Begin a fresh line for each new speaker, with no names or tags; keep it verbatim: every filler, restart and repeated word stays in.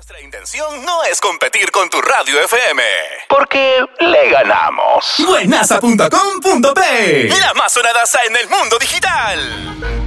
Nuestra intención no es competir con tu radio F M, porque le ganamos. Buenaza punto com punto pe, la más sonada en el mundo digital.